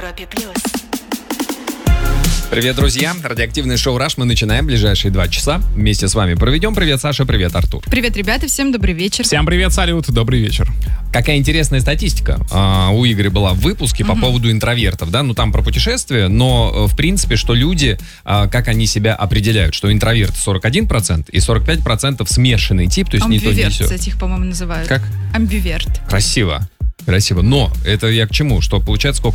Европе плюс. Привет, друзья! Радиоактивное шоу «Раш» мы начинаем ближайшие 2 часа. Вместе с вами проведем. Привет, Саша, привет, Артур. Привет, ребята, всем добрый вечер. Всем привет, салют, добрый вечер. Какая интересная статистика у Игоря была в выпуске по поводу интровертов, да? Ну, там про путешествия, но, в принципе, что люди, как они себя определяют, что интроверт 41% и 45% смешанный тип, то есть не то, не Амбиверт, сё. кстати, их, по-моему, называют. Как? Амбиверт. Красиво. Но это я к чему? Что получается, сколько